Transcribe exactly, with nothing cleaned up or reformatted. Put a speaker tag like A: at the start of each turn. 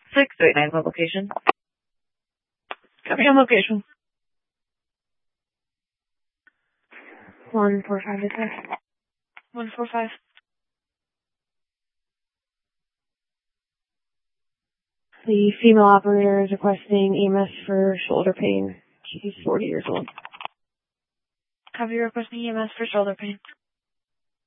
A: six eight nine, what location?
B: Copy on location.
C: One four five is there.
B: One four five.
C: The female operator is requesting E M S for shoulder pain. She's forty years old.
B: Copy requesting E M S for shoulder pain.